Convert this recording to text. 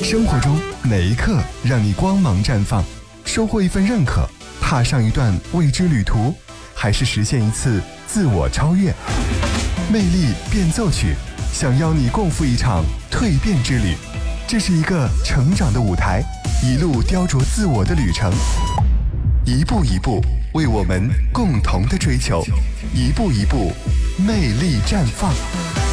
生活中哪一刻让你光芒绽放？收获一份认可，踏上一段未知旅途，还是实现一次自我超越？魅力变奏曲，想邀你共赴一场蜕变之旅。这是一个成长的舞台，一路雕琢自我的旅程，一步一步为我们共同的追求，一步一步魅力绽放。